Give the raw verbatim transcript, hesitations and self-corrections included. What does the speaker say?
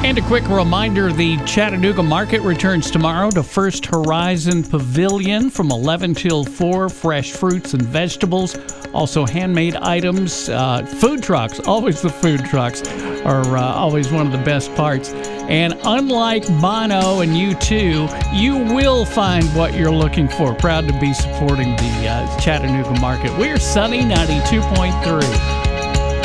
And a quick reminder, the Chattanooga Market returns tomorrow to First Horizon Pavilion from eleven till four. Fresh fruits and vegetables, also handmade items, uh, food trucks. Always the food trucks are uh, always one of the best parts. And unlike Bono and U two, you will find what you're looking for. Proud to be supporting the uh, Chattanooga Market. We're Sunny ninety-two point three.